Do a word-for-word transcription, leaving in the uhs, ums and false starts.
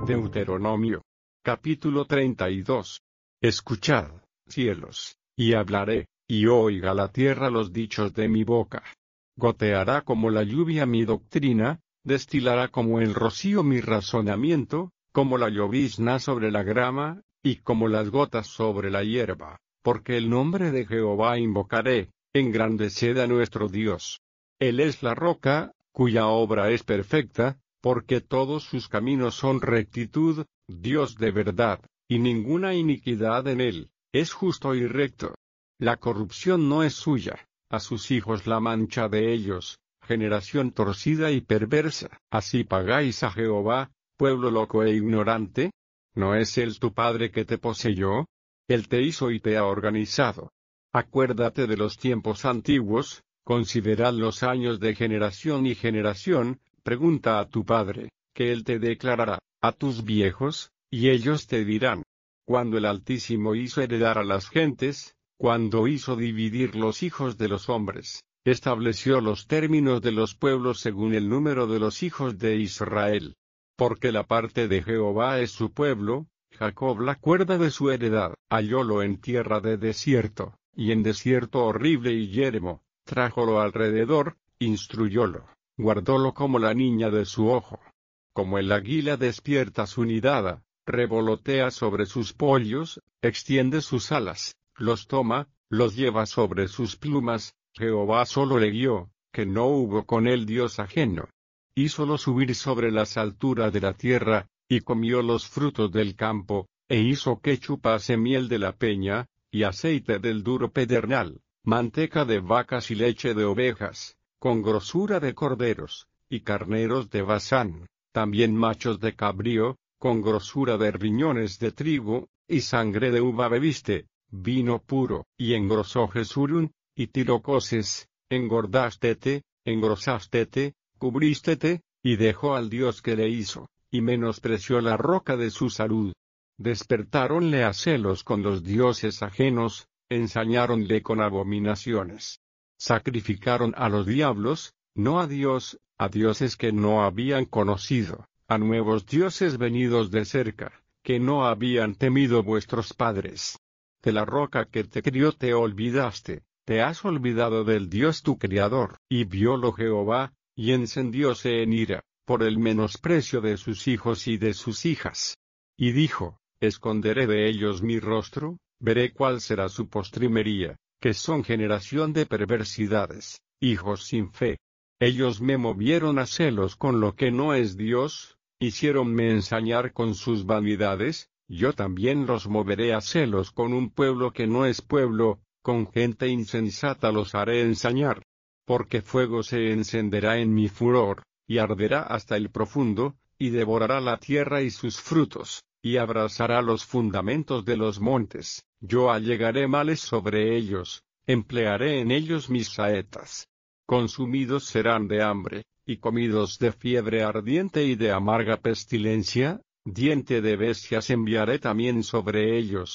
Deuteronomio. Capítulo treinta y dos. Escuchad, cielos, y hablaré, y oiga la tierra los dichos de mi boca. Goteará como la lluvia mi doctrina, destilará como el rocío mi razonamiento, como la llovizna sobre la grama, y como las gotas sobre la hierba, porque el nombre de Jehová invocaré, engrandeced a nuestro Dios. Él es la roca, cuya obra es perfecta, porque todos sus caminos son rectitud, Dios de verdad, y ninguna iniquidad en él, es justo y recto. La corrupción no es suya, a sus hijos la mancha de ellos, generación torcida y perversa. Así pagáis a Jehová, pueblo loco e ignorante. ¿No es él tu padre que te poseyó? Él te hizo y te ha organizado. Acuérdate de los tiempos antiguos, considerad los años de generación y generación. Pregunta a tu padre, que él te declarará, a tus viejos, y ellos te dirán. Cuando el Altísimo hizo heredar a las gentes, cuando hizo dividir los hijos de los hombres, estableció los términos de los pueblos según el número de los hijos de Israel. Porque la parte de Jehová es su pueblo, Jacob la cuerda de su heredad. Hallólo en tierra de desierto, y en desierto horrible y yermo, trájolo alrededor, instruyólo. Guardólo como la niña de su ojo. Como el águila despierta su nidada, revolotea sobre sus pollos, extiende sus alas, los toma, los lleva sobre sus plumas. Jehová solo le guió, que no hubo con él Dios ajeno. Hízolo subir sobre las alturas de la tierra, y comió los frutos del campo, e hizo que chupase miel de la peña, y aceite del duro pedernal, manteca de vacas y leche de ovejas, con grosura de corderos, y carneros de Basán, también machos de cabrío, con grosura de riñones de trigo, y sangre de uva bebiste, vino puro, y engrosó Jesurún, y tirocoses, engordástete, engrosástete, cubrístete, y dejó al Dios que le hizo, y menospreció la roca de su salud. Despertáronle a celos con los dioses ajenos, ensañáronle con abominaciones. Sacrificaron a los diablos, no a Dios, a dioses que no habían conocido, a nuevos dioses venidos de cerca, que no habían temido vuestros padres. De la roca que te crió te olvidaste, te has olvidado del Dios tu Criador. Y viólo Jehová, y encendióse en ira, por el menosprecio de sus hijos y de sus hijas. Y dijo, esconderé de ellos mi rostro, veré cuál será su postrimería, que son generación de perversidades, hijos sin fe. Ellos me movieron a celos con lo que no es Dios, hiciéronme ensañar con sus vanidades, yo también los moveré a celos con un pueblo que no es pueblo, con gente insensata los haré ensañar. Porque fuego se encenderá en mi furor, y arderá hasta el profundo, y devorará la tierra y sus frutos, y abrasará los fundamentos de los montes. Yo allegaré males sobre ellos, emplearé en ellos mis saetas. Consumidos serán de hambre, y comidos de fiebre ardiente y de amarga pestilencia, diente de bestias enviaré también sobre ellos.